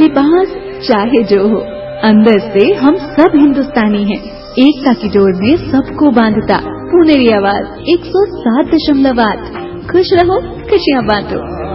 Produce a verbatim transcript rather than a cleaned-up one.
लिबास चाहे जो हो, अंदर से हम सब हिंदुस्तानी हैं। एकता की डोर में सबको बांधता पुनेरी आवाज एक सौ सात दशमलव आठ। खुश रहो, खुशियाँ बांटो।